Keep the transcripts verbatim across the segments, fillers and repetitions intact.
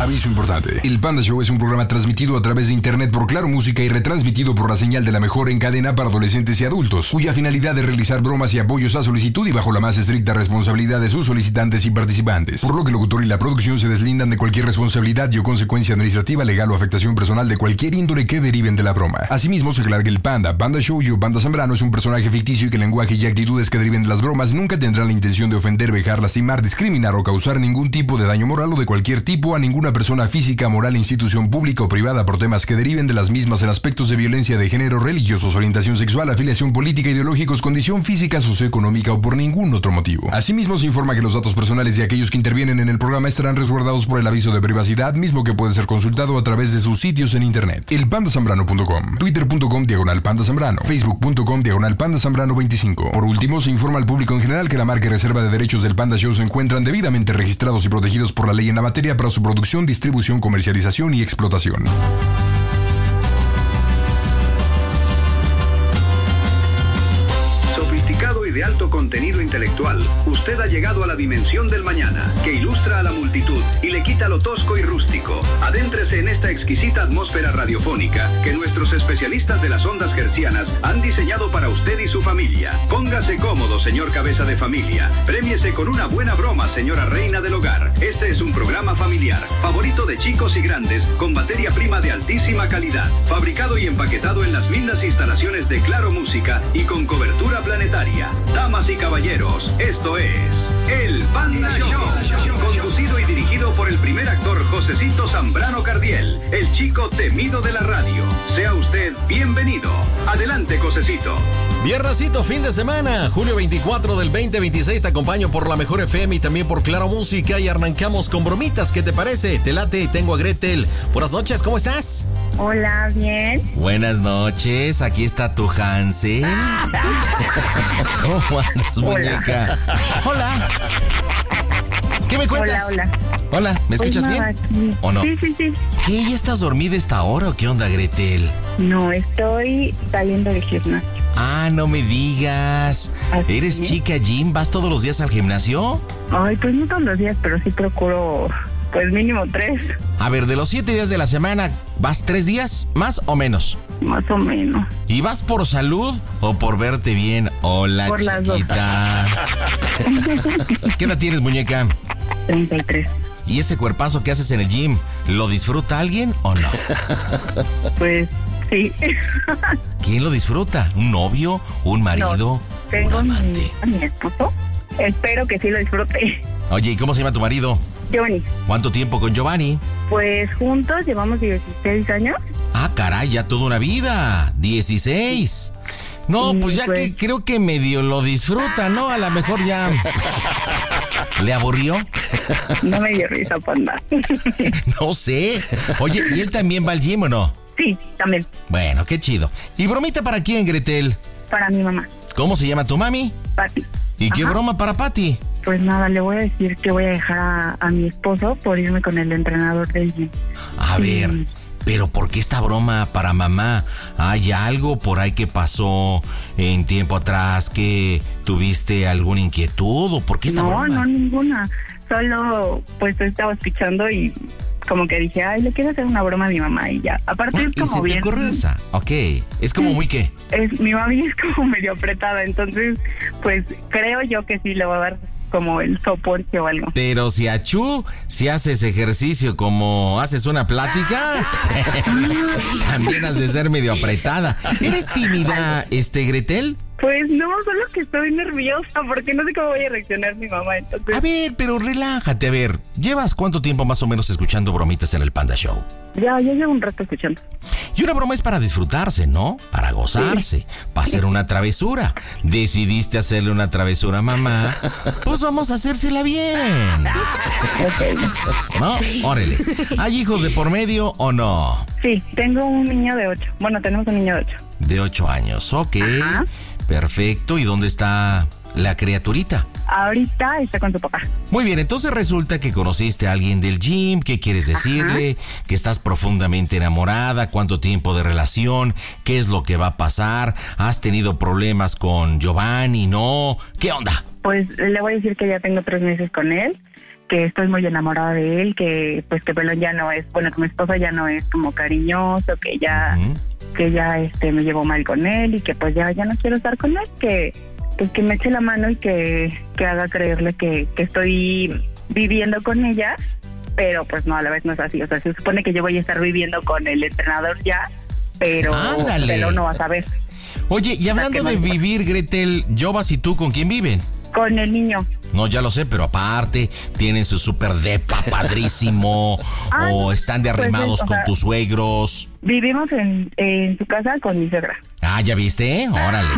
Aviso importante. El Panda Show es un programa transmitido a través de internet por Claro Música y retransmitido por la señal de la mejor en cadena para adolescentes y adultos, cuya finalidad es realizar bromas y apoyos a solicitud y bajo la más estricta responsabilidad de sus solicitantes y participantes. Por lo que el locutor y la producción se deslindan de cualquier responsabilidad y o consecuencia administrativa, legal o afectación personal de cualquier índole que deriven de la broma. Asimismo, se aclara que el Panda, Panda Show y o Panda Zambrano es un personaje ficticio y que el lenguaje y actitudes que deriven de las bromas nunca tendrán la intención de ofender, vejar, lastimar, discriminar o causar ningún tipo de daño moral o de cualquier tipo a ninguna persona física, moral, institución pública o privada por temas que deriven de las mismas en aspectos de violencia de género, religiosos, orientación sexual, afiliación política, ideológicos, condición física, socioeconómica o por ningún otro motivo. Asimismo, se informa que los datos personales de aquellos que intervienen en el programa estarán resguardados por el aviso de privacidad, mismo que puede ser consultado a través de sus sitios en internet. El panda zambrano punto com, twitter punto com diagonal panda zambrano, facebook punto com diagonal panda zambrano veinticinco. Por último, se informa al público en general que la marca y reserva de derechos del Panda Show se encuentran debidamente registrados y protegidos por la ley en la materia para su producción, distribución, comercialización y explotación. Y de alto contenido intelectual, usted ha llegado a la dimensión del mañana, que ilustra a la multitud y le quita lo tosco y rústico. Adéntrese en esta exquisita atmósfera radiofónica que nuestros especialistas de las ondas hercianas han diseñado para usted y su familia. Póngase cómodo, señor cabeza de familia. Prémiese con una buena broma, señora reina del hogar. Este es un programa familiar, favorito de chicos y grandes, con materia prima de altísima calidad, fabricado y empaquetado en las mismas instalaciones de Claro Música y con cobertura planetaria. Damas y caballeros, esto es El Panda Show, conducido y dirigido por el primer actor Josecito Zambrano Cardiel, el chico temido de la radio. Sea usted bienvenido. Adelante, Josecito. Viernesito, fin de semana, julio veinticuatro del veinte veintiséis, te acompaño por la mejor F M y también por Claro Música y arrancamos con bromitas, ¿qué te parece? Te late, tengo a Gretel. Buenas noches, ¿cómo estás? Hola, bien. Buenas noches, aquí está tu Hansel. ¿Cómo andas, muñeca? Hola. ¿Qué me cuentas? Hola, hola. Hola, ¿me escuchas pues nada, bien? Sí. ¿O no? Sí, sí, sí. ¿Qué? ¿Ya estás dormida a esta hora o qué onda, Gretel? No, estoy saliendo del gimnasio. Ah, no me digas. ¿Así? ¿Eres chica gym? ¿Vas todos los días al gimnasio? Ay, pues no todos los días, pero sí procuro, pues mínimo tres. A ver, de los siete días de la semana, ¿vas tres días? ¿Más o menos? Más o menos. ¿Y vas por salud o por verte bien? Hola, por chiquita. ¿Qué edad tienes, muñeca? treinta y tres. ¿Y ese cuerpazo que haces en el gym, lo disfruta alguien o no? Pues sí. ¿Quién lo disfruta? ¿Un novio? ¿Un marido? No, tengo ¿Un amante? Mi, a mi esposo. Espero que sí lo disfrute. Oye, ¿y cómo se llama tu marido? Giovanni. ¿Cuánto tiempo con Giovanni? Pues juntos llevamos dieciséis años. Ah, caray, ya toda una vida. dieciséis. No, Sí, pues ya pues. que creo que medio lo disfruta, ¿no? A lo mejor ya... ¿Le aburrió? No me dio risa, panda. No sé. Oye, ¿y él también va al gym o no? Sí, también. Bueno, qué chido. ¿Y bromita para quién, Gretel? Para mi mamá, ¿Cómo se llama tu mami? Pati. ¿Y qué Ajá. broma para Pati? Pues nada, le voy a decir que voy a dejar a, a mi esposo por irme con el entrenador del gym. A ver, Mm. pero ¿por qué esta broma para mamá? ¿Hay algo por ahí que pasó en tiempo atrás que tuviste alguna inquietud o por qué esta No, broma? no, ninguna. Solo, pues, estaba escuchando y como que dije, ay, le quiero hacer una broma a mi mamá y ya. Aparte Ah, es ¿y como se te bien... ocurrió esa? Ok, es como Sí. muy qué. Es, mi mami es como medio apretada, entonces, pues, creo yo que sí le va a dar como el soporte o algo. Pero si a Chu, si haces ejercicio como haces una plática, también has de ser medio apretada. ¿Eres tímida, este, Gretel? Pues no, solo que estoy nerviosa porque no sé cómo voy a reaccionar mi mamá, entonces... A ver, pero relájate, a ver. ¿Llevas cuánto tiempo más o menos escuchando bromitas en el Panda Show? Ya, ya llevo un rato escuchando. Y una broma es para disfrutarse, ¿no? Para gozarse, para hacer una travesura. Decidiste hacerle una travesura a mamá, pues vamos a hacérsela bien. Ok. ¿No? Órale. ¿Hay hijos de por medio o no? Sí, tengo un niño de ocho. Bueno, tenemos un niño de ocho. De ocho años, ok. Ajá. Perfecto. ¿Y dónde está la criaturita? Ahorita está con su papá. Muy bien, entonces resulta que conociste a alguien del gym. ¿Qué quieres decirle? Que estás profundamente enamorada. ¿Cuánto tiempo de relación? ¿Qué es lo que va a pasar? ¿Has tenido problemas con Giovanni? ¿No? ¿Qué onda? Pues le voy a decir que ya tengo tres meses con él que estoy muy enamorada de él, que pues que Pelón ya no es, bueno, que mi esposo ya no es como cariñoso, que ya, uh-huh. que ya este me llevo mal con él y que pues ya, ya no quiero estar con él, que pues que me eche la mano y que, que haga creerle que, que estoy viviendo con ella, pero pues no, a la vez no es así. O sea, se supone que yo voy a estar viviendo con el entrenador ya, pero Pelón no va a saber. Oye, y hablando de vivir, Gretel, Jovas y tú, ¿con quién viven? Con el niño. No, ya lo sé, pero aparte, tienen su super depa padrísimo, ah, o están de arrimados pues, con sea, tus suegros. Vivimos en, en su casa con mi suegra. Ah, ¿ya viste? Órale.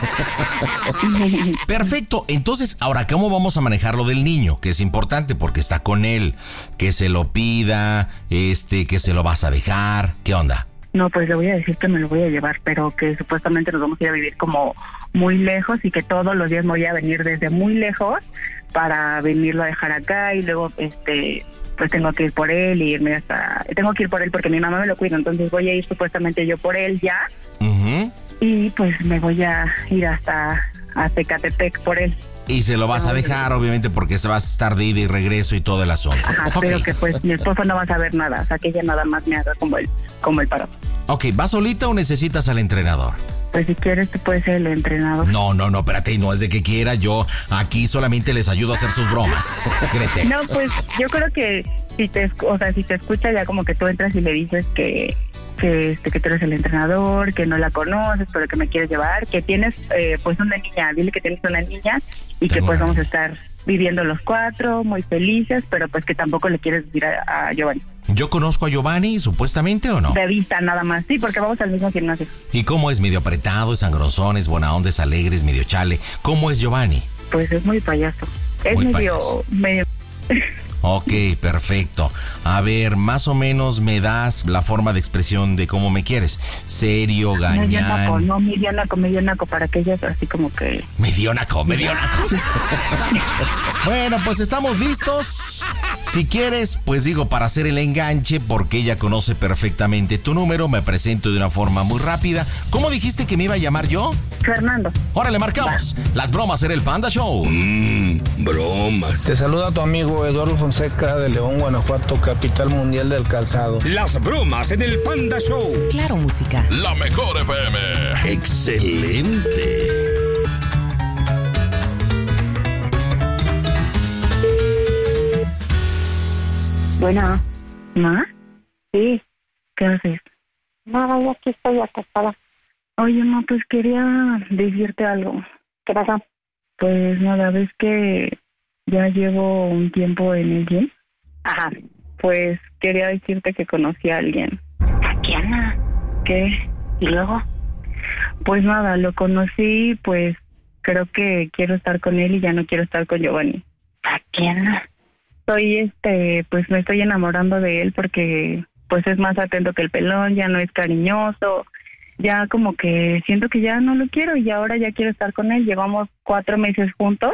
Perfecto. Entonces, ahora, ¿cómo vamos a manejar lo del niño? Que es importante porque está con él. Que se lo pida, este, que se lo vas a dejar. ¿Qué onda? No, pues le voy a decir que me lo voy a llevar, pero que supuestamente nos vamos a ir a vivir como muy lejos y que todos los días me voy a venir desde muy lejos para venirlo a dejar acá y luego, este... pues tengo que ir por él y irme hasta... Tengo que ir por él porque mi mamá me lo cuida, entonces voy a ir supuestamente yo por él ya. Uh-huh. Y pues me voy a ir hasta, hasta Ecatepec por él. Y se lo vas a dejar, obviamente, porque se va a estar de ida y regreso y todo el asunto. Ajá, okay. Pero que pues mi esposo no va a saber nada, o sea, que ella nada más me haga como el, como el paro. Ok, ¿vas solita o necesitas al entrenador? Pues si quieres, tú puedes ser el entrenador. No, no, no, espérate, no es de que quiera. Yo aquí solamente les ayudo a hacer sus bromas, Gretel. No, pues yo creo que si te, o sea, si te escucha ya como que tú entras y le dices que que este que tú eres el entrenador, que no la conoces, pero que me quieres llevar, que tienes eh, pues una niña, dile que tienes una niña y Tengo que pues vamos niña. a estar viviendo los cuatro, muy felices, pero pues que tampoco le quieres decir a, a Giovanni. ¿Yo conozco a Giovanni, supuestamente, o no? De vista, nada más. Sí, porque vamos al mismo gimnasio. ¿Y cómo es? ¿Medio apretado, es sangrosón, es buena onda, es alegre, es medio chale? ¿Cómo es Giovanni? Pues es muy payaso. Es muy medio... payaso. medio... Ok, perfecto. A ver, más o menos me das la forma de expresión de cómo me quieres. Serio, gañán. Medio naco, no, medio naco, medio naco, para que ella así como que... Medio naco, medio naco. Bueno, pues estamos listos. Si quieres, pues digo, para hacer el enganche, porque ella conoce perfectamente tu número, me presento de una forma muy rápida. ¿Cómo dijiste que me iba a llamar yo? Fernando. Órale, marcamos. Va. Las bromas en el Panda Show. Mmm, bromas. Te saluda tu amigo Eduardo Fonseca de León, Guanajuato, capital mundial del calzado. Las bromas en el Panda Show. Claro, música. La mejor F M. Excelente. Bueno, ¿ma? Sí, ¿qué haces? Nada, yo aquí estoy acostada. Oye, ma, pues quería decirte algo. ¿Qué pasa? Pues nada, ves que ya llevo un tiempo en el gym. Ajá. Pues quería decirte que conocí a alguien. ¿Tatiana? ¿Qué? ¿Y luego? Pues nada, lo conocí, pues creo que quiero estar con él y ya no quiero estar con Giovanni. ¿Tatiana? Soy, este, pues me estoy enamorando de él porque pues es más atento que el Pelón, ya no es cariñoso, ya como que siento que ya no lo quiero y ahora ya quiero estar con él. Llevamos cuatro meses juntos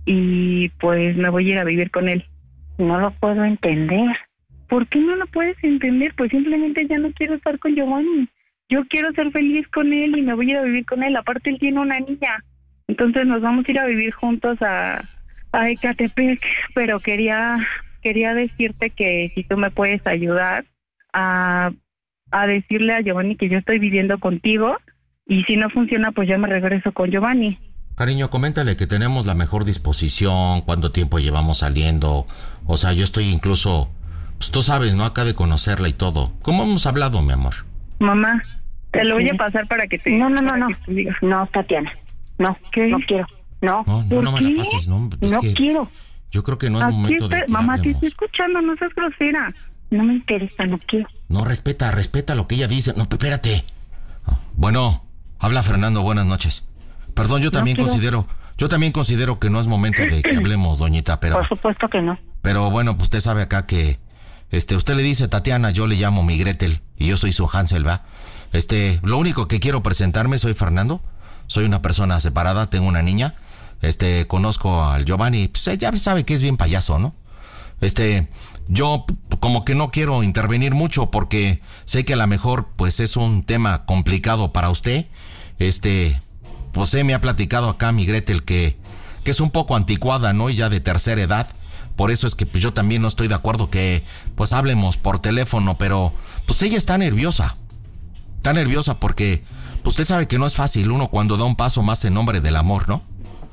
y pues me voy a ir a vivir con él. No lo puedo entender. ¿Por qué no lo puedes entender? Pues simplemente ya no quiero estar con Giovanni. Yo quiero ser feliz con él y me voy a ir a vivir con él. Aparte él tiene una niña, entonces nos vamos a ir a vivir juntos a... a Ecatepec, pero quería quería decirte que si tú me puedes ayudar a, a decirle a Giovanni que yo estoy viviendo contigo y si no funciona pues ya me regreso con Giovanni. Cariño, coméntale que tenemos la mejor disposición, cuánto tiempo llevamos saliendo, o sea, yo estoy incluso, pues tú sabes, ¿no? Acá de conocerla y todo. ¿Cómo hemos hablado, mi amor? Mamá, te lo voy a pasar para que te... No, no, no, no, no, Tatiana, no, ¿qué? No quiero. No, no, no, no me la pases, no. Es no que quiero. Yo creo que no es Aquí momento estoy, de que mamá, hablemos. te estoy escuchando, no seas grosera. No me interesa, no quiero. No, respeta, respeta lo que ella dice. No, espérate. Bueno, habla Fernando, buenas noches. Perdón, yo también no considero, yo también considero que no es momento de que hablemos, doñita, pero... Por supuesto que no. Pero bueno, pues usted sabe acá que, este, usted le dice Tatiana, yo le llamo mi Gretel, y yo soy su Hansel, ¿va? Este, lo único que quiero presentarme, soy Fernando, soy una persona separada, tengo una niña, este, conozco al Giovanni, pues ya sabe que es bien payaso, ¿no? Este, yo como que no quiero intervenir mucho porque sé que a lo mejor, pues es un tema complicado para usted, este... José me ha platicado acá, mi Gretel, que, que es un poco anticuada, ¿no? Y ya de tercera edad, Por eso es que pues, yo también no estoy de acuerdo que pues hablemos por teléfono, pero pues ella está nerviosa. Está nerviosa porque pues, usted sabe que no es fácil uno cuando da un paso más en nombre del amor, ¿no?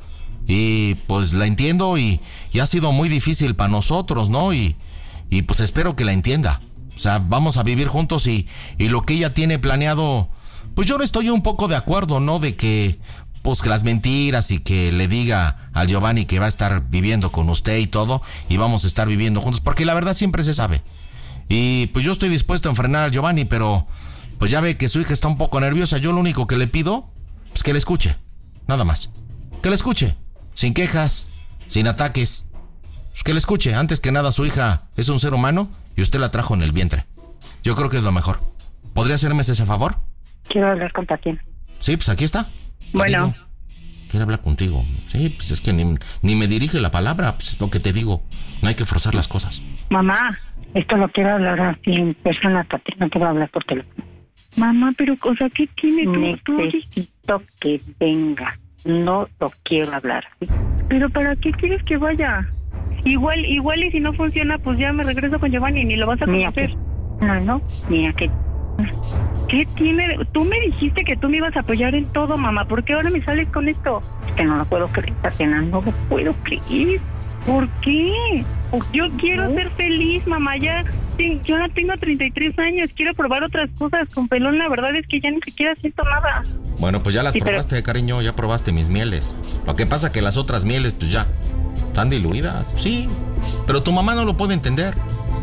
Y pues la entiendo y, y ha sido muy difícil para nosotros, ¿no? Y, y pues espero que la entienda. O sea, vamos a vivir juntos y, y lo que ella tiene planeado, pues yo no estoy un poco de acuerdo, ¿no? De que, pues que las mentiras y que le diga al Giovanni que va a estar viviendo con usted y todo, y vamos a estar viviendo juntos, porque la verdad siempre se sabe. Y pues yo estoy dispuesto a enfrenar al Giovanni, pero pues ya ve que su hija está un poco nerviosa. Yo lo único que le pido es que le escuche, nada más. Que le escuche, sin quejas, sin ataques. Pues que le escuche, antes que nada su hija es un ser humano y usted la trajo en el vientre. Yo creo que es lo mejor. ¿Podría hacerme ese favor? Quiero hablar con Tatiana. Sí, pues aquí está. Bueno. Digo, quiere hablar contigo. Sí, pues es que ni, ni me dirige la palabra, pues es lo que te digo. No hay que forzar las cosas. Mamá, esto lo quiero hablar así en persona, Tatiana. No quiero hablar por teléfono. Mamá, pero, o sea, ¿qué tiene tú? Necesito que venga. No lo quiero hablar. ¿Sí? ¿Pero para qué quieres que vaya? Igual, igual y si no funciona, pues ya me regreso con Giovanni y ni lo vas a conocer. No, no, mira que... ¿Qué tiene? Tú me dijiste que tú me ibas a apoyar en todo, mamá. ¿Por qué ahora me sales con esto? Es que no lo puedo creer, Tatiana, no lo puedo creer. ¿Por qué? Yo quiero ¿No? ser feliz, mamá. Ya, yo no tengo treinta y tres años. Quiero probar otras cosas con Pelón. La verdad es que ya ni siquiera siento nada. Bueno, pues ya las Sí, probaste, pero... cariño. Ya probaste mis mieles. Lo que pasa que las otras mieles, pues ya, están diluidas. Sí, pero tu mamá no lo puede entender.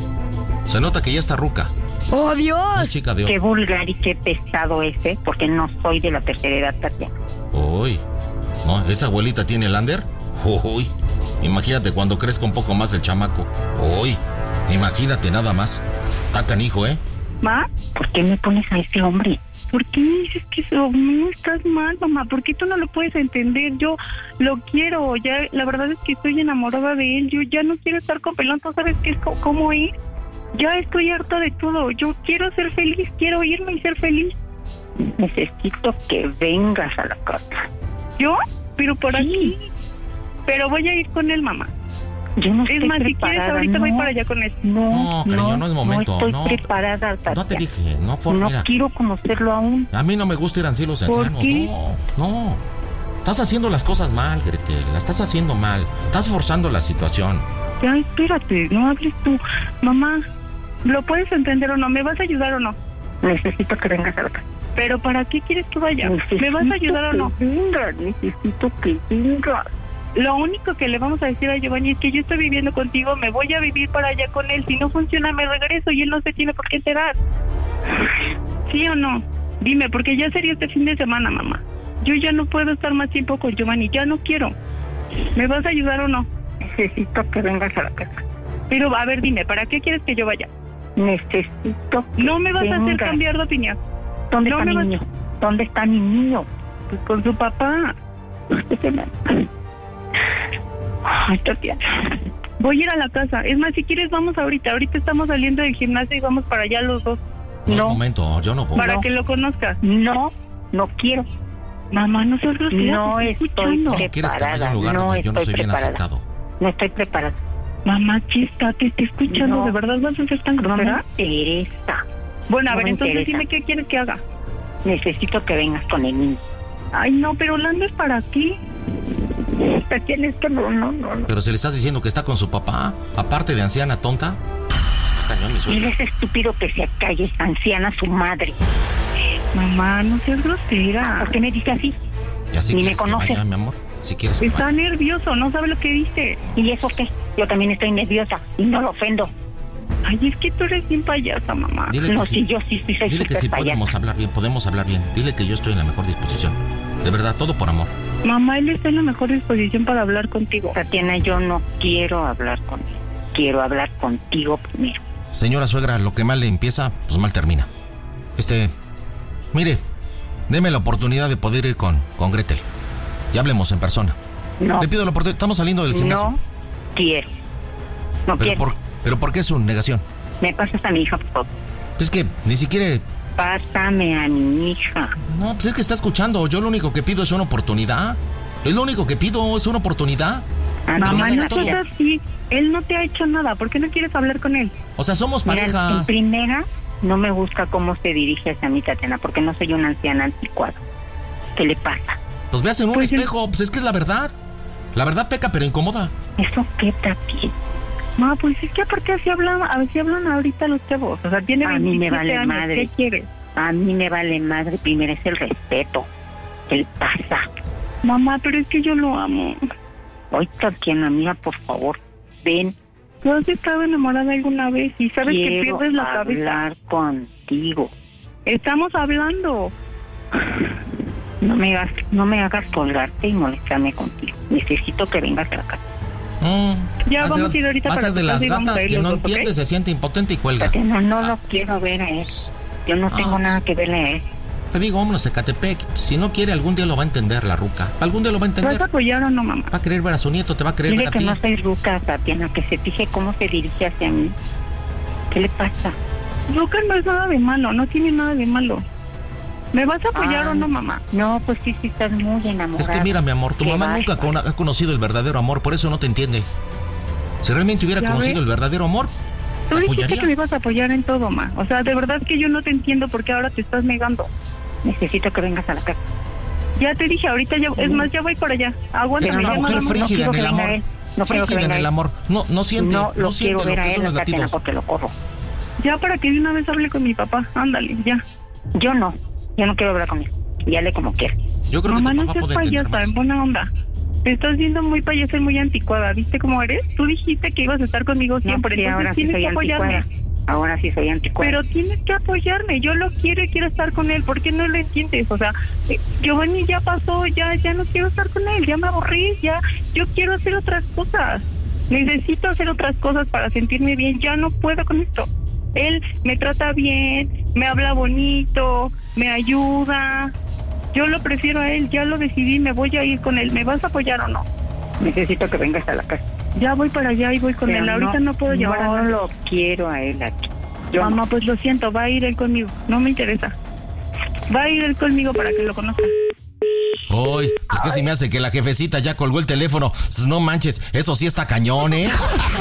Se nota que ya está ruca. ¡Oh, Dios! Chica de... Qué vulgar y qué pesado ese, porque no soy de la tercera edad, Tatiana. Uy, ¿no? ¿Esa abuelita tiene el lander? Uy, imagínate cuando crezca un poco más el chamaco. Uy, imagínate nada más. Está canijo, ¿eh? ¿Ma? ¿Por qué me pones a ese hombre? ¿Por qué me dices que eso? No estás mal, mamá. ¿Por qué tú no lo puedes entender? Yo lo quiero. Ya, la verdad es que estoy enamorada de él. Yo ya no quiero estar con Pelón. ¿Tú sabes qué es cómo es? Ya estoy harta de todo. Yo quiero ser feliz. Quiero irme y ser feliz. Necesito que vengas a la casa. ¿Yo? ¿Pero por Sí. aquí? Pero voy a ir con él, mamá. Yo no Es estoy más, si preparada. quieres, ahorita no, voy para allá con él. No, No, cariño, no es momento, No estoy no. preparada, Tatiana. No te dije, no, for, No mira. quiero conocerlo aún. A mí no me gusta ir a los ¿Por ancianos. qué? No, no. Estás haciendo las cosas mal, Gretel. La estás haciendo mal. Estás forzando la situación. Ya, espérate, no hables tú. Mamá, ¿lo puedes entender o no? ¿Me vas a ayudar o no? Necesito que vengas a la casa. ¿Pero para qué quieres que vaya? Necesito ¿Me vas a ayudar o no? que vengas, necesito que vengas. Lo único que le vamos a decir a Giovanni es que yo estoy viviendo contigo, me voy a vivir para allá con él. Si no funciona, me regreso y él no se tiene por qué enterar. ¿Sí o no? Dime, porque ya sería este fin de semana, mamá. Yo ya no puedo estar más tiempo con Giovanni, ya no quiero. ¿Me vas a ayudar o no? Necesito que vengas a la casa. Pero, a ver, dime, ¿para qué quieres que yo vaya? Necesito que No me vas a hacer vengas. cambiar de opinión. ¿Dónde no está me mi vas- niño? ¿Dónde está mi niño? Pues con su papá. Ay, Tatiana. Voy a ir a la casa. Es más, si quieres, vamos ahorita. Ahorita estamos saliendo del gimnasio y vamos para allá los dos. No, es No. momento, yo no puedo. Para No. que lo conozcas. No, no quiero. Mamá, no seas grosera. No te estoy escuchando. No quieres que vaya a preparada. un lugar No donde yo no estoy soy bien preparada. aceptado. No estoy preparada. Mamá, chista, te estoy escuchando. No. ¿De verdad vas a ser tan No me grosera? interesa. Bueno, a no ver, me entonces interesa. dime qué quieres que haga. Necesito que vengas con el niño. Ay, no, pero Lando es para ti. Tatiana, es que no, no, no. no. Pero si le estás diciendo que está con su papá, aparte de anciana tonta. Está cañón, mi Dile suegra. a ese estúpido que se calle, anciana su madre. Mamá, no seas grosera. ¿Por qué me dice así? Ya si Ni me quieres que conoce. vaya, mi amor. Si quieres que Está vaya. nervioso, no sabe lo que dice. ¿Y eso qué? Yo también estoy nerviosa y no lo ofendo. Ay, es que tú eres bien payasa, mamá. Dile No, que si sí. yo sí, sí soy Dile que súper sí payasa. podemos hablar bien, podemos hablar bien. Dile que yo estoy en la mejor disposición. De verdad, todo por amor. Mamá, él está en la mejor disposición para hablar contigo. Tatiana, yo no quiero hablar con él. Quiero hablar contigo primero. Señora suegra, lo que mal le empieza, pues mal termina. Este, mire, deme la oportunidad de poder ir con, con Gretel. Y hablemos en persona. No, Le pido la oportunidad. Estamos saliendo del gimnasio. no quiero. No pero, quiero. por, pero ¿por qué es su negación? Me pasas a mi hija, por favor. Es que ni siquiera... Pásame a mi hija. No, pues es que está escuchando. Yo lo único que pido es una oportunidad. Es lo único que pido, es una oportunidad. Mamá, no seas así. Él no te ha hecho nada. ¿Por qué no quieres hablar con él? O sea, somos Mira, pareja. en primera, no me gusta cómo se dirige hacia mí, Tatiana, porque no soy una anciana anticuada. ¿Qué le pasa? Pues veas en un Pues, espejo, pues es que es la verdad. La verdad peca, pero incomoda. ¿Eso qué, Tati? No, pues es que aparte así hablan, así hablan ahorita los chavos. O sea, tiene A mí me veintisiete vale años. madre. ¿Qué quieres? A mí me vale madre, primero es el respeto. ¿Qué le pasa? Mamá, pero es que yo lo amo. Oye, Tatiana, mira, por favor, ven. ¿Tú has estado enamorada alguna vez y sabes que Quiero pierdes la cabeza? hablar contigo. Estamos hablando. No me hagas, no me hagas colgarte y molestarme contigo. Necesito que vengas a la casa. Mm, Ya va a vamos ser- a ir ahorita va a para ser de tu las casa y vamos gatas a ir que los no dos, entiende, ¿ok? se siente impotente y cuelga. Tatiana, no lo quiero ver a él. Yo no tengo Ah. nada que verle a él. Te digo, vámonos a Ecatepec. Si no quiere, algún día lo va a entender la ruca. Algún día lo va a ¿Vas entender. a apoyar o no, mamá? Va a querer ver a su nieto, te va a querer Dile ver a que ti. no soy ruca, Tatiana, que se fije cómo se dirige hacia mí. ¿Qué le pasa? Luca no es nada de malo, no tiene nada de malo. ¿Me vas a apoyar Ah, o no, mamá? No, pues sí, sí, estás muy enamorada. Es que mira, mi amor, tu Qué mamá nunca bárbaro. con- ha conocido el verdadero amor, por eso no te entiende. Si realmente hubiera ¿Ya conocido ves? el verdadero amor, Tú te dijiste apoyaría. que me ibas a apoyar en todo, ma. O sea, de verdad que yo no te entiendo por qué ahora te estás negando. Necesito que vengas a la casa. Ya te dije, ahorita ya, es más, ya voy para allá. Aguántame, Es una ya mujer nos vamos. frígida quiero en que el venga amor. él. No quiero que Frígida en venga el él. amor. No, no siente, No no, lo siente quiero lo ver que a son él, los Tatiana, latidos. porque lo corro. Ya para que de una vez hable con mi papá. Ándale, ya. Yo no, yo no quiero hablar con él. Y hable como quiera. Yo creo Mamá, que tu no papá seas puede entender payasa, más. en buena onda. Te estás viendo muy payasa y muy anticuada. ¿Viste cómo eres? Tú dijiste que ibas a estar conmigo siempre. No, sí, entonces ahora sí tienes soy que apoyarme. anticuada. Ahora sí soy anticuada. Pero tienes que apoyarme. Yo lo quiero y quiero estar con él. ¿Por qué no lo entiendes? O sea, eh, Giovanni ya pasó, ya ya no quiero estar con él. Ya me aburrí, ya. Yo quiero hacer otras cosas. Necesito hacer otras cosas para sentirme bien. Ya no puedo con esto. Él me trata bien, me habla bonito, me ayuda. Yo lo prefiero a él. Ya lo decidí, me voy a ir con él. ¿Me vas a apoyar o no? Necesito que vengas a la casa. Ya voy para allá y voy con Pero él. Ahorita no, puedo llevar a No nadie. lo quiero a él aquí. Yo Mamá, no. pues lo siento, va a ir él conmigo. No me interesa. Va a ir él conmigo para que lo conozca. Uy, pues que si me hace que la jefecita ya colgó el teléfono. No manches, eso sí está cañón, ¿eh?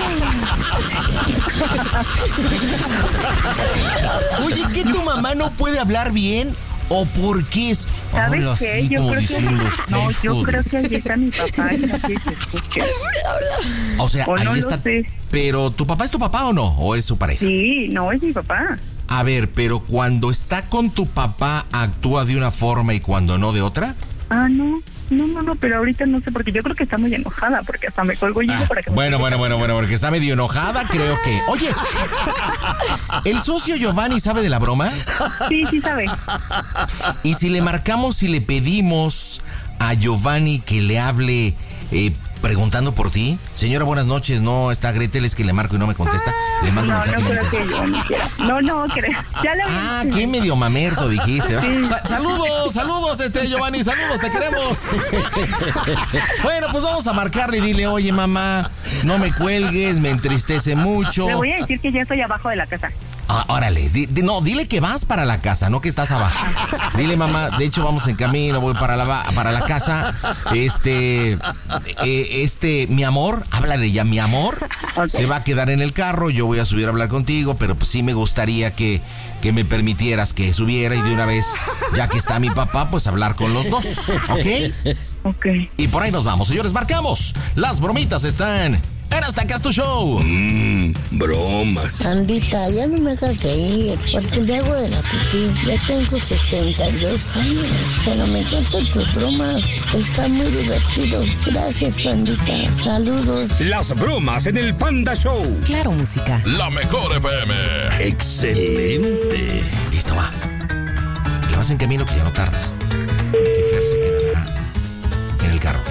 Oye, ¿que tu mamá no puede hablar bien? ¿O por qué es? ¿Sabes Ahora qué? sí, Yo como creo que... diciendo, No, yo hijo creo de- que ahí está mi papá y no quiere que se escuche. O sea, O ahí no lo está. sé. Pero, ¿tu papá es tu papá o no? ¿O es su pareja? Sí, no, es mi papá. A ver, pero cuando está con tu papá, ¿actúa de una forma y cuando no de otra? Ah, no. No, no, no, pero ahorita no sé, porque yo creo que está muy enojada, porque hasta me colgo yo Ah, para que me bueno, escuche. bueno, bueno, bueno, porque está medio enojada, creo que. Oye, ¿el socio Giovanni sabe de la broma? Sí, sí sabe. Y si le marcamos y le pedimos a Giovanni que le hable eh, preguntando por ti. Señora, buenas noches, no está Gretel, es que le marco y no me contesta. Le mando un No, mensaje. no y no me creo que yo ni quiera. No, no creo. Ya le Ah, qué medio mamerto dijiste. ¿va? Sí. Sa- saludos, saludos, este Giovanni, saludos, te queremos. Bueno, pues vamos a marcarle y dile, oye mamá, no me cuelgues, me entristece mucho. Le voy a decir que ya estoy abajo de la casa. Ah, órale, di- di- no, dile que vas para la casa, no que estás abajo. Dile mamá, de hecho vamos en camino, voy para la ba- para la casa. Este, eh, este, mi amor, háblale ya, mi amor, Ok. se va a quedar en el carro, yo voy a subir a hablar contigo, pero pues sí me gustaría que, que me permitieras que subiera y de una vez, ya que está mi papá, pues hablar con los dos, ¿ok? Ok. Y por ahí nos vamos, señores, marcamos. Las bromitas están en Hasta Acá es tu Show. Mmm, bromas. Andita, ya no me hagas reír, porque le hago de la pipí. Ya tengo sesenta y dos años, pero me encantan tus bromas. Está muy divertido. Gracias, Pandita. Saludos. Las bromas en el Panda Show. Claro, música. La mejor F M. Excelente. Listo, va. Que vas en camino, que ya no tardas. Que Fer se quedará en el carro.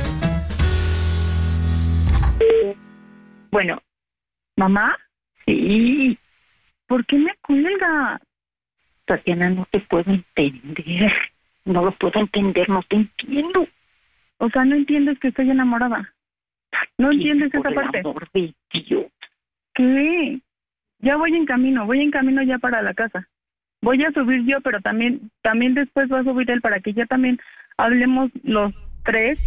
Bueno, ¿mamá? Sí. ¿Por qué me cuelga? Tatiana, no te puedo entender. No lo puedo entender, no te entiendo. O sea, no entiendes que estoy enamorada. No entiendes Por esa el parte. amor de Dios. ¿Qué? Ya voy en camino, voy en camino ya para la casa. Voy a subir yo, pero también también después va a subir él para que ya también hablemos los tres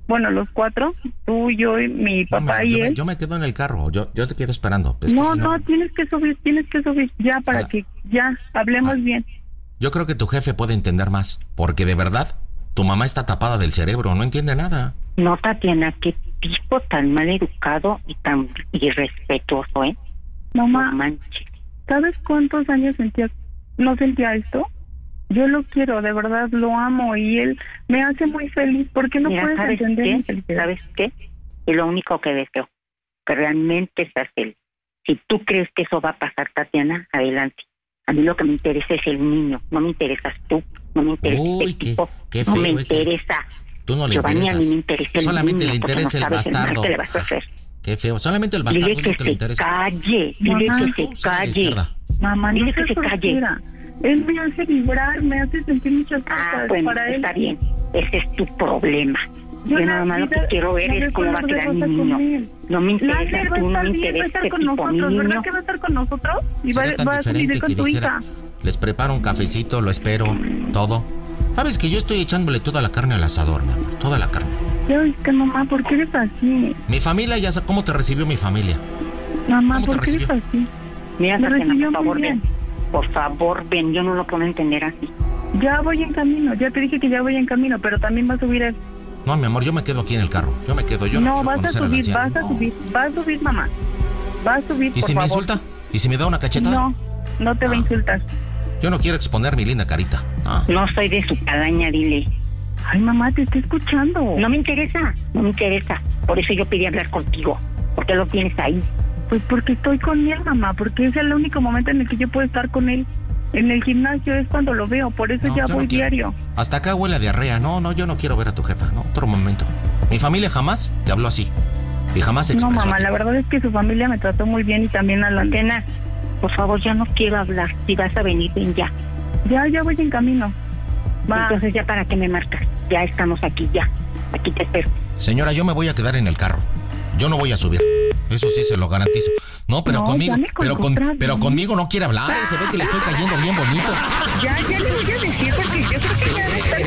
bueno, los cuatro, tú, yo y mi papá no, y yo él. Me, yo me quedo en el carro, yo, yo te quedo esperando. Es no, si no, no, tienes que subir, tienes que subir ya para Hola. que ya hablemos ah. bien. Yo creo que tu jefe puede entender más, porque de verdad, tu mamá está tapada del cerebro, no entiende nada. No, Tatiana, qué tipo tan mal educado y tan irrespetuoso, ¿eh? Mamá, no ¿sabes cuántos años sentía, no sentía esto? Yo lo quiero, de verdad, lo amo y él me hace muy feliz. ¿Por qué no Mira, puedes ¿sabes entender? Qué? ¿Sabes qué? Es lo único que deseo, que realmente seas feliz. Si tú crees que eso va a pasar, Tatiana, adelante. A mí lo que me interesa es el niño, no me interesas tú, no me interesa Uy, el tipo, qué, qué feo, no me interesa. Tú no le Giovanni, interesas. A mí me interesa el Solamente niño, le interesa no el bastardo. ¿Qué le vas a hacer? Qué feo, solamente el bastardo dile que no te se le interesa. Calle, dile Mamá, que se calle. Mamá, no dile se, que se calle. Él me hace vibrar, me hace sentir muchas cosas ah, bueno, para él. Está bien, ese es tu problema. Yo, Yo nada más lo que quiero ver es cómo va a quedar mi niño. No me interesa tú, no me interesa ese tipo, mi niño. ¿Verdad que va a estar con nosotros? Y va, va a salir con tu hija. Les preparo un cafecito, lo espero, todo. Sabes que yo estoy echándole toda la carne al asador, mi amor, toda la carne. Ya viste, mamá, ¿por qué eres así? Mi familia, ya sabes cómo te recibió mi familia. Mamá, ¿por qué eres así? Mira, Tatiana, por favor, ven. Por favor, ven, yo no lo puedo entender así. Ya voy en camino, ya te dije que ya voy en camino, pero también va a subir él. No, mi amor, yo me quedo aquí en el carro. Yo me quedo, yo no, no vas a subir, vas a subir, vas a subir, mamá. Vas a subir, ¿Y por si favor. me insulta? ¿Y si me da una cachetada? No, no te ah. va a insultar. Yo no quiero exponer mi linda carita. Ah. No soy de su calaña, dile. Ay, mamá, te estoy escuchando. No me interesa, no me interesa. Por eso yo pedí hablar contigo. ¿Por qué lo tienes ahí? Pues porque estoy con él, mamá, porque es el único momento en el que yo puedo estar con él. En el gimnasio es cuando lo veo, por eso no, ya voy no diario. Hasta acá huele a diarrea. No, no, yo no quiero ver a tu jefa. No, otro momento. Mi familia jamás te habló así. Y jamás se expresó. No, mamá, la verdad es que su familia me trató muy bien y también a la antena. Por favor, ya no quiero hablar. Si vas a venir, ven ya. Ya, ya voy en camino. Va. Entonces, ¿ya para qué me marcas? Ya estamos aquí, ya. Aquí te espero. Señora, yo me voy a quedar en el carro. Yo no voy a subir. Eso sí se lo garantizo. No, pero no, conmigo, pero con, pero conmigo no quiere hablar. Se ve que le estoy cayendo bien bonito. Ya, ya le voy a decir porque yo creo que ya debe estar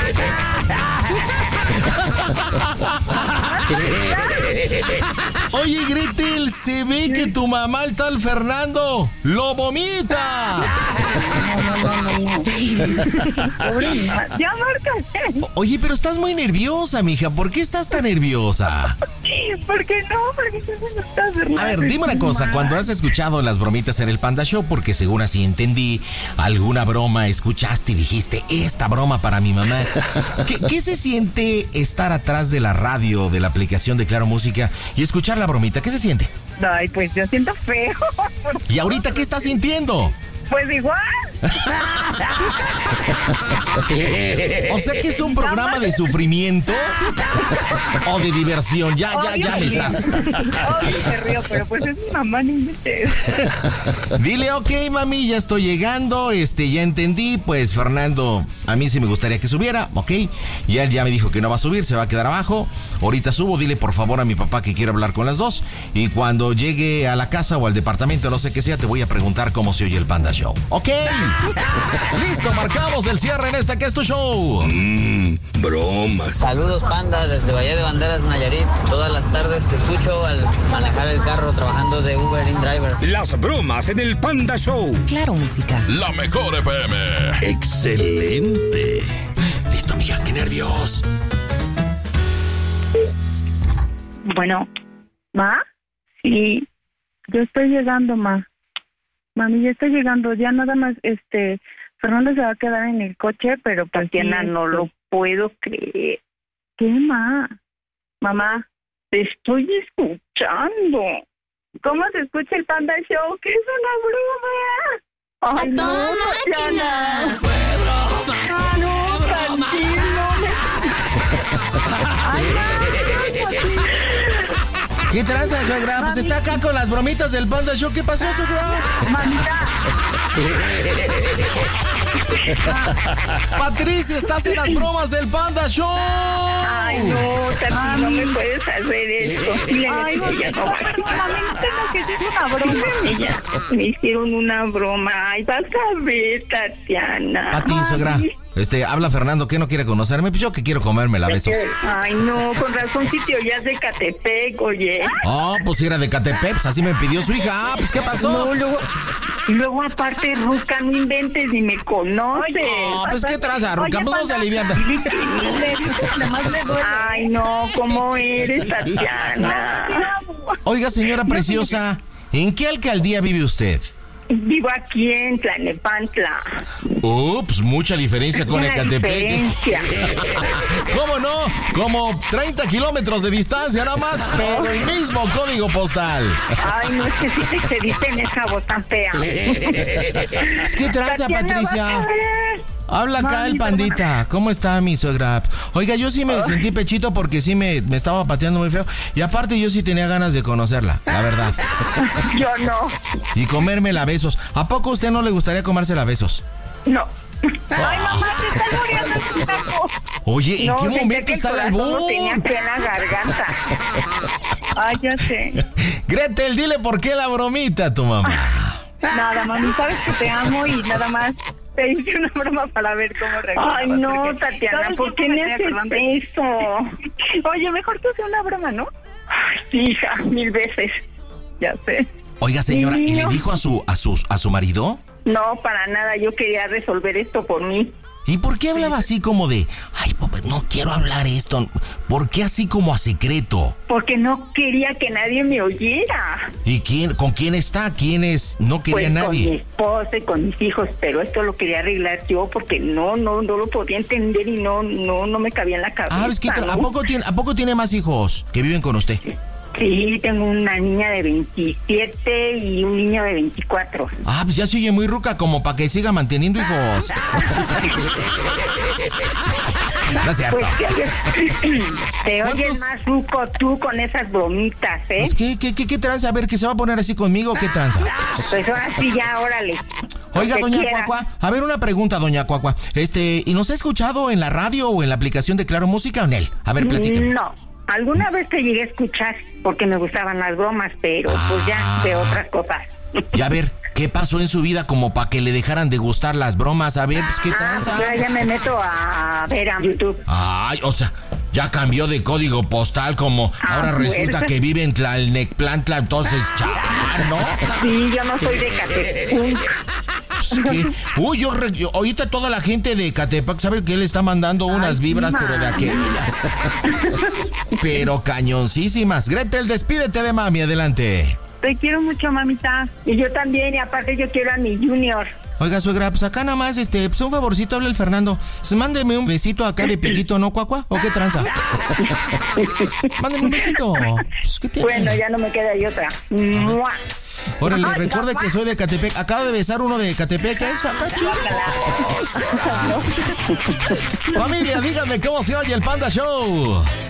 Oye, Gretel, se ve que tu mamá, el tal Fernando, lo vomita. No, no, no, no. Pobre, ya márcate. Oye, pero estás muy nerviosa, mija. ¿Por qué estás tan nerviosa? ¿Por qué no? Porque tú no estás Fernando. A ver, dime una cosa. Cuando has escuchado las bromitas en el Panda Show, porque según así entendí, alguna broma escuchaste y dijiste, esta broma para mi mamá. ¿Qué, qué se siente estar atrás de la radio, de la aplicación de Claro Música y escuchar la bromita? ¿Qué se siente? Ay, pues yo siento feo. ¿Y ahorita qué estás sintiendo? Pues igual. O sea que es un programa de sufrimiento o de diversión. Ya, ya, ya me estás. Ay, me río, pero pues es mi mamá, ni me sé. Dile, ok, mami, ya estoy llegando. Este, ya entendí. Pues Fernando, a mí sí me gustaría que subiera, ok. Y él ya me dijo que no va a subir, se va a quedar abajo. Ahorita subo, dile por favor a mi papá que quiero hablar con las dos. Y cuando llegue a la casa o al departamento, no sé qué sea, te voy a preguntar cómo se oye el Panda Show. Ok. Listo, marcamos el cierre en este que es tu show. Mmm, bromas. Saludos, Panda, desde Valle de Banderas, Nayarit. Todas las tardes te escucho al manejar el carro trabajando de Uber in Driver. Las bromas en el Panda Show. Claro Música. La mejor F M. Excelente. Listo, mija, qué nervios. Bueno, ¿ma? Sí, yo estoy llegando, ma. Mami, ya estoy llegando, ya nada más, este, Fernando se va a quedar en el coche, pero pues Tatiana, no lo puedo creer. ¿Qué, ma? Mamá, te estoy escuchando. ¿Cómo se escucha el Panda Show? ¿Qué es una broma? ¡Ay, no, Tatiana! ¡Fue broma! ¡Ah, no, tranquilo! ¡Ay, no! ¿Qué tranza, suegra? Pues está acá con las bromitas del Panda Show. ¿Qué pasó, suegra? ¡Mamita! Patricia, estás en las bromas del Panda Show. Ay, no, Tati, no me puedes hacer esto. Ay, no, ya no. Mami, no tengo que hacer una broma. Ella, me hicieron una broma. Ay, vas a ver, Tatiana. A ti, suegra. Este, habla Fernando, ¿qué no quiere conocerme? Pues yo que quiero comérmela, besos. Ay, no, con razón sí te oías de Catepec, oye. Oh, pues si era de Catepec, pues así me pidió su hija. Ah, pues ¿qué pasó? No, luego, luego aparte, Ruca, no inventes ni me conoces. Oh, pues qué traza, Ruca, pues no se alivia. Ay, no, ¿cómo eres, Tatiana? Oiga, señora preciosa, ¿en qué alcaldía vive usted? Vivo aquí en Tlalnepantla. Ups, mucha diferencia con Ecatepec. Diferencia. ¿Cómo no? Como treinta kilómetros de distancia nada más, pero el mismo código postal. Ay, no, es que sí te excediste en esa voz tan fea. ¿Qué tranza, Patricia? Habla acá Mami, el pandita. ¿Cómo está mi suegra? Oiga, yo sí me Ay. sentí pechito porque sí me, me estaba pateando muy feo. Y aparte yo sí tenía ganas de conocerla, la verdad. Yo no. Y comérmela a besos. ¿A poco a usted no le gustaría comérsela a besos? No. Ay, mamá, te está muriendo el taco. Oye, ¿en no, qué momento está el albur? No tenía que en la garganta. Ay, ya sé. Gretel, dile por qué la bromita a tu mamá. Nada, mami, sabes que te amo y nada más te hice una broma para ver cómo reaccionas. Ay, no, Tatiana, ¿por qué me haces eso? Oye, mejor tú haces una broma, ¿no? Ay, sí, hija, mil veces. Ya sé. Oiga, señora, ¿y le dijo a su a su a su marido? No, para nada, yo quería resolver esto por mí. ¿Y por qué hablaba así como de, ay, no quiero hablar esto? ¿Por qué así como a secreto? Porque no quería que nadie me oyera. ¿Y quién, con quién está? ¿Quiénes no quería pues nadie? Con mi esposa y con mis hijos, pero esto lo quería arreglar yo porque no, no, no lo podía entender y no, no, no me cabía en la cabeza. Ah, es que ¿no? ¿a poco tiene, a poco tiene más hijos que viven con usted? Sí, tengo una niña de veintisiete y un niño de veinticuatro. Ah, pues ya se oye muy ruca como para que siga manteniendo hijos. No es cierto. Pues te, te oyes más ruco tú con esas bromitas, ¿eh? Pues, ¿qué, qué, qué, qué tranza? A ver, ¿que se va a poner así conmigo? ¿Qué tranza? Pues ahora sí, ya, órale. Oiga, doña quiera. Cuacua, a ver, una pregunta, doña Cuacua. Este, ¿y nos ha escuchado en la radio o en la aplicación de Claro Música o en él? A ver, platíqueme. No. Alguna vez te llegué a escuchar porque me gustaban las bromas, pero ah. pues ya de otras cosas. Y a ver, ¿qué pasó en su vida como para que le dejaran de gustar las bromas? A ver, pues, ¿qué tranza? Ah, pues ya me meto a ver a YouTube. Ay, o sea, ya cambió de código postal como ah, ahora resulta pues. que vive en Tlalnepantla, entonces ya, ¿no? Sí, yo no soy de Catepec. ¿Qué? Uy, yo, re, yo ahorita toda la gente de Catepec sabe que él está mandando unas Ay, vibras, pero de aquellas. Pero cañoncísimas. Gretel, despídete de mami, adelante. Te quiero mucho, mamita. Y yo también, y aparte yo quiero a mi Junior. Oiga, suegra, pues acá nada más, este, pues un favorcito, habla el Fernando. Pues mándeme un besito acá de piquito, ¿no, Cuacua? ¿O qué tranza? Mándeme un besito. Pues, ¿qué tiene? Bueno, ya no me queda y otra. ¡Mua! Órale, Ay, recuerde que soy de Catepec. Acabo de besar uno de Catepec. ¿Qué es acá, chico? Familia, díganme cómo se oye el Panda Show.